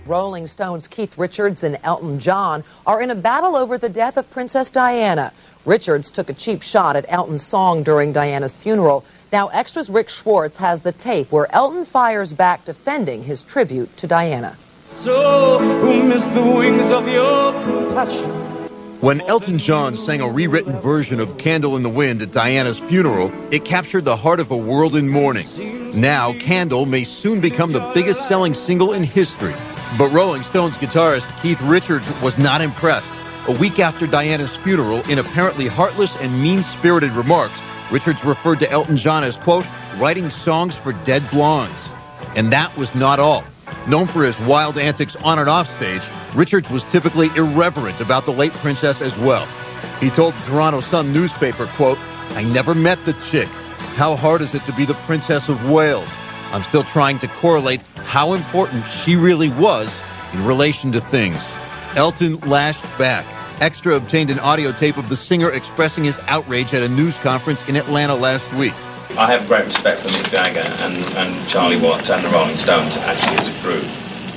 Rolling Stones' Keith Richards and Elton John are in a battle over the death of Princess Diana. Richards took a cheap shot at Elton's song during Diana's funeral. Now, Extra's Rick Schwartz has the tape where Elton fires back defending his tribute to Diana. So, who missed the wings of your compassion? When Elton John sang a rewritten version of Candle in the Wind at Diana's funeral, it captured the heart of a world in mourning. Now, Candle may soon become the biggest selling single in history. But Rolling Stones guitarist Keith Richards was not impressed. A week after Diana's funeral, in apparently heartless and mean-spirited remarks, Richards referred to Elton John as, quote, writing songs for dead blondes. And that was not all. Known for his wild antics on and off stage, Richards was typically irreverent about the late princess as well. He told the Toronto Sun newspaper, quote, I never met the chick. How hard is it to be the Princess of Wales? I'm still trying to correlate how important she really was in relation to things. Elton lashed back. Extra obtained an audio tape of the singer expressing his outrage at a news conference in Atlanta last week. I have great respect for Mick Jagger and Charlie Watts and the Rolling Stones, actually, as a group.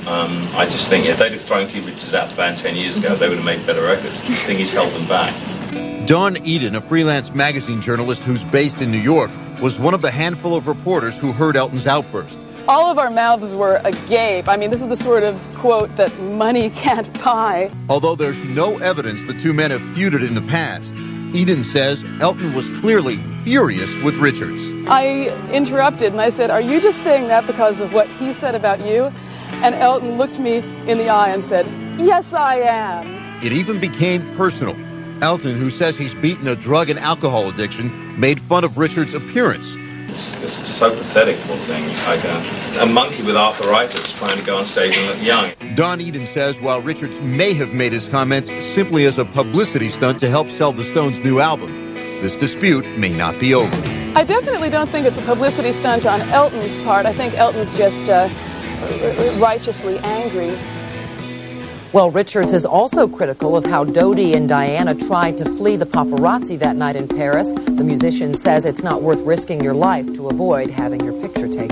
I just think if they'd have thrown Keith Richards out the band 10 years ago, they would have made better records. I just think he's held them back. Dawn Eden, a freelance magazine journalist who's based in New York, was one of the handful of reporters who heard Elton's outburst. All of our mouths were agape. I mean, this is the sort of quote that money can't buy. Although there's no evidence the two men have feuded in the past, Eden says Elton was clearly furious with Richards. I interrupted and I said, are you just saying that because of what he said about you? And Elton looked me in the eye and said, yes, I am. It even became personal. Elton, who says he's beaten a drug and alcohol addiction, made fun of Richards' appearance. It's so pathetic, poor thing. Like a monkey with arthritis trying to go on stage and look young. Dawn Eden says while Richards may have made his comments simply as a publicity stunt to help sell the Stones' new album, this dispute may not be over. I definitely don't think it's a publicity stunt on Elton's part. I think Elton's just righteously angry. Well, Richards is also critical of how Dodi and Diana tried to flee the paparazzi that night in Paris. The musician says it's not worth risking your life to avoid having your picture taken.